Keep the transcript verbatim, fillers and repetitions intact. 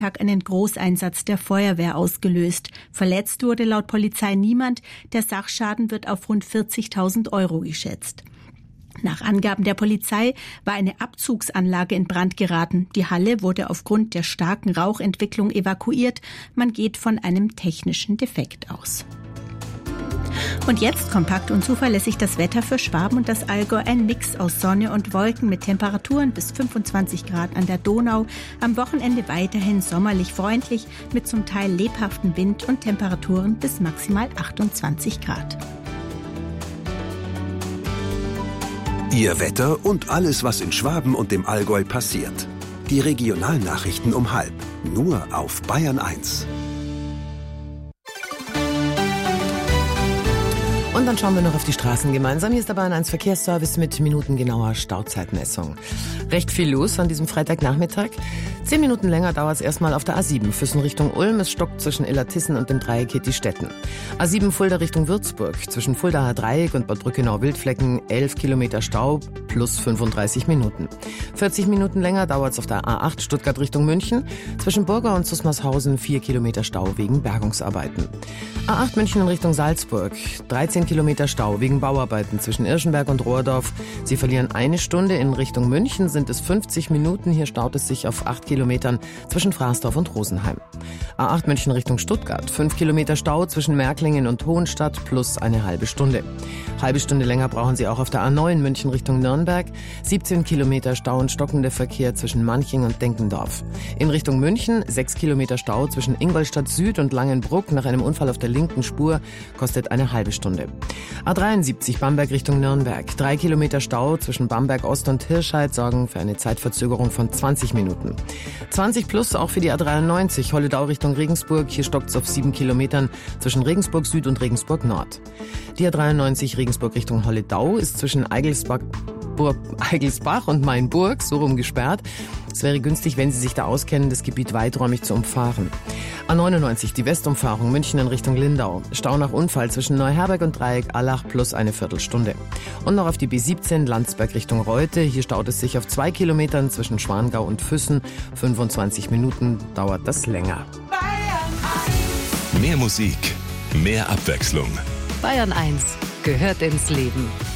einen Großeinsatz der Feuerwehr ausgelöst. Verletzt wurde laut Polizei niemand. Der Sachschaden wird auf rund vierzigtausend Euro geschätzt. Nach Angaben der Polizei war eine Abzugsanlage in Brand geraten. Die Halle wurde aufgrund der starken Rauchentwicklung evakuiert. Man geht von einem technischen Defekt aus. Und jetzt kompakt und zuverlässig das Wetter für Schwaben und das Allgäu. Ein Mix aus Sonne und Wolken mit Temperaturen bis fünfundzwanzig Grad an der Donau. Am Wochenende weiterhin sommerlich freundlich mit zum Teil lebhaftem Wind und Temperaturen bis maximal achtundzwanzig Grad. Ihr Wetter und alles, was in Schwaben und dem Allgäu passiert. Die Regionalnachrichten um halb. Nur auf Bayern eins. Und dann schauen wir noch auf die Straßen gemeinsam. Hier ist der Bayern eins Verkehrsservice mit minutengenauer Stauzeitmessung. Recht viel los an diesem Freitagnachmittag. Zehn Minuten länger dauert es erstmal auf der A sieben. Füssen Richtung Ulm. Es stockt zwischen Illertissen und dem Dreieck Hittistetten. A sieben Fulda Richtung Würzburg. Zwischen Fuldaer Dreieck und Bad Brückenau-Wildflecken elf Kilometer Stau plus fünfunddreißig Minuten. vierzig Minuten länger dauert es auf der A acht Stuttgart Richtung München. Zwischen Burger und Susmarshausen vier Kilometer Stau wegen Bergungsarbeiten. A acht München in Richtung Salzburg. dreizehn Kilometer Stau wegen Bauarbeiten zwischen Irschenberg und Rohrdorf. Sie verlieren eine Stunde. In Richtung München sind es fünfzig Minuten. Hier staut es sich auf acht Kilometern zwischen Fraßdorf und Rosenheim. A acht München Richtung Stuttgart. fünf Kilometer Stau zwischen Märklingen und Hohenstadt plus eine halbe Stunde. Halbe Stunde länger brauchen Sie auch auf der A neun München Richtung Nürnberg. siebzehn Kilometer Stau und stockender Verkehr zwischen Manching und Denkendorf. In Richtung München sechs Kilometer Stau zwischen Ingolstadt Süd und Langenbruck nach einem Unfall auf der linken Spur, kostet eine halbe Stunde. A dreiundsiebzig Bamberg Richtung Nürnberg. Drei Kilometer Stau zwischen Bamberg Ost und Hirscheid sorgen für eine Zeitverzögerung von zwanzig Minuten. zwanzig plus auch für die A dreiundneunzig Holledau Richtung Regensburg. Hier stockt es auf sieben Kilometern zwischen Regensburg Süd und Regensburg Nord. Die A dreiundneunzig Regensburg Richtung Holledau ist zwischen Eigelsbach, Burg, Eigelsbach und Mainburg so rum gesperrt. Es wäre günstig, wenn Sie sich da auskennen, das Gebiet weiträumig zu umfahren. A neunundneunzig, die Westumfahrung München in Richtung Lindau. Stau nach Unfall zwischen Neuherberg und Dreieck Allach plus eine Viertelstunde. Und noch auf die B siebzehn Landsberg Richtung Reute. Hier staut es sich auf zwei Kilometern zwischen Schwangau und Füssen. fünfundzwanzig Minuten dauert das länger. Mehr Musik, mehr Abwechslung. Bayern eins gehört ins Leben.